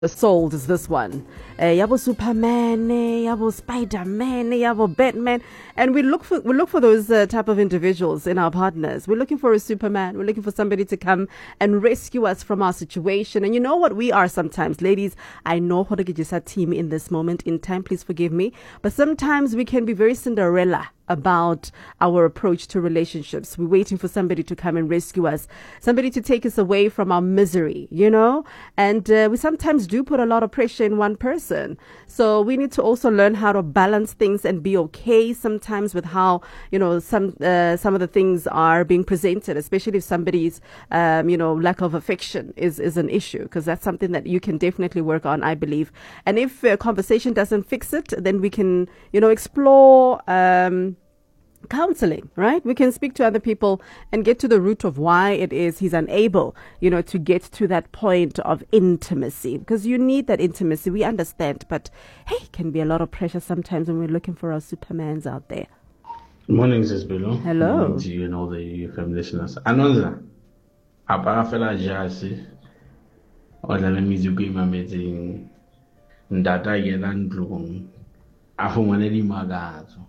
sold is this one. Yabo Superman, yabo Spider-Man, yabo Batman, and we look for those type of individuals in our partners. We're looking for a Superman. We're looking for somebody to come and rescue us from our situation. And you know what we are sometimes, ladies. I know how to get you team in this moment in time. Please forgive me, but sometimes we can be very Cinderella about our approach to relationships. We're waiting for somebody to come and rescue us, somebody to take us away from our misery, and we sometimes do put a lot of pressure in one person. So we need to also learn how to balance things and be okay sometimes with how, some of the things are being presented, especially if somebody's, lack of affection is an issue, because that's something that you can definitely work on, I believe. And if conversation doesn't fix it, then we can, explore, counseling, right? We can speak to other people and get to the root of why it is he's unable, to get to that point of intimacy, because you need that intimacy. We understand, but hey, it can be a lot of pressure sometimes when we're looking for our Supermans out there. Good morning, Zizbilo. Hello. Good morning to you and all the UFM listeners. Anonza, apara jasi, or the music meeting, Ndata Yelan Blue, Afumaneli Magazo.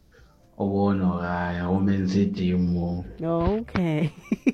Okay.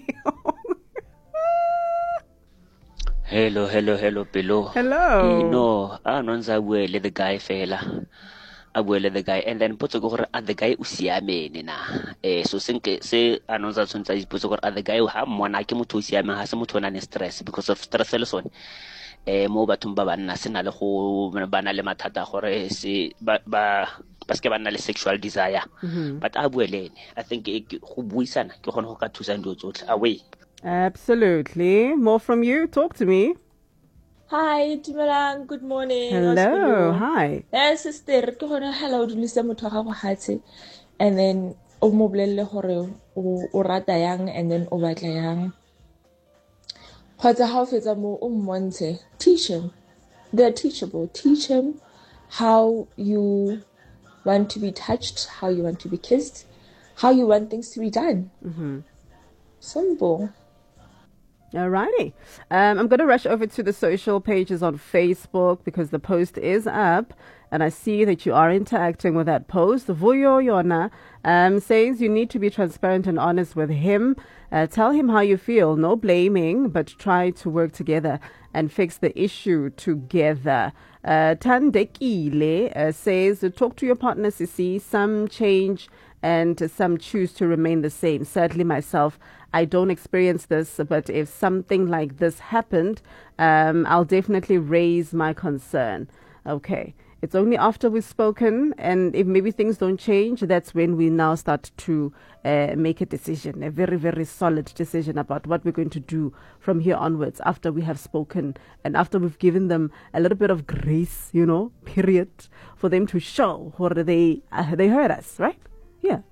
Hello, Pelo. Hello. Anonza wele the guy fela. Abuele the guy, and then put go at the guy usiame na. So think say anonza sunza is put at the guy who have one akimu to usiame has some to stress because of stress alone. Mo batumba banna sena le go bana le mathata gore se ba paske ba na le sexual desire. But abuelene, I think go buisana ke gone go ka thusa ndo tsotle away. Absolutely. More from you. Talk to me. Hi, Timelang. Good morning. Hello. Hi. Sister, ke gone hello du lisa motho ga go hatse, and then o mo bolelle gore o rata yang and then o batla yang. Kgotsa ha o fetsa mo o mmontshe, teach him. They're teachable. Teach him how you want to be touched, how you want to be kissed, how you want things to be done. Simple. Alrighty. I'm going to rush over to the social pages on Facebook because the post is up and I see that you are interacting with that post. Vuyo Yona says you need to be transparent and honest with him. Tell him how you feel. No blaming, but try to work together and fix the issue together. Tandekile says talk to your partner, Sisi. Some change and some choose to remain the same. Sadly, myself, I don't experience this, but if something like this happened, I'll definitely raise my concern. Okay. It's only after we've spoken, and if maybe things don't change, that's when we now start to make a decision, a very, very solid decision about what we're going to do from here onwards after we have spoken and after we've given them a little bit of grace, period, for them to show what they heard us, right? Yeah.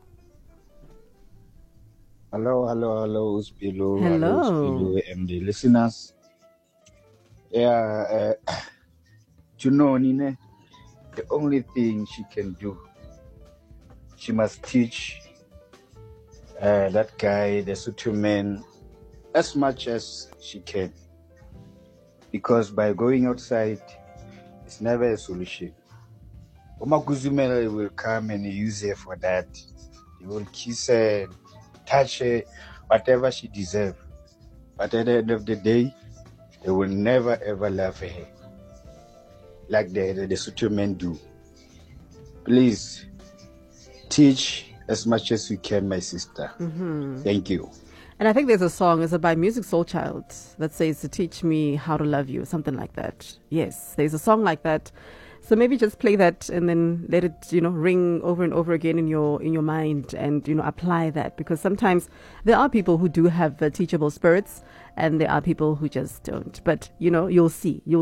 Hello, Uspilo. Hello. Uspilo and the listeners. Yeah, Nine, the only thing she can do, she must teach that guy, the Superman, as much as she can. Because by going outside, it's never a solution. Omaguzumela will come and use her for that. He will kiss her, touch her, whatever she deserves. But at the end of the day, they will never ever love her like the Supermen do. Please teach as much as you can, my sister. Thank you. And I think there's a song, is it by Music Soul Child, that says to teach me how to love you, something like that. Yes, there's a song like that. So maybe just play that and then let it, ring over and over again in your mind and, apply that. Because sometimes there are people who do have teachable spirits and there are people who just don't. But, you'll see. Does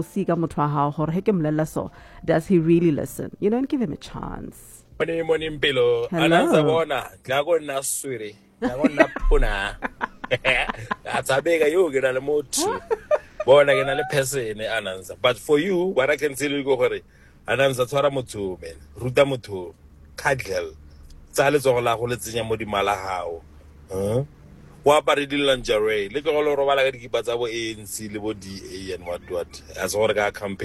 he really listen? And give him a chance. Morning, Pelo. That's a big you get a mood too. Born again, a person, Ananza. But for you, what I can tell you, go for it. Ananza Toramutu, man, Rutamutu, Kadgel, Salis or La Holitzia Modi Malahao. o apare di-lingerie le tlogole go robala ka dikipa tsa bo ANC le bo DA and what as gore ka campaign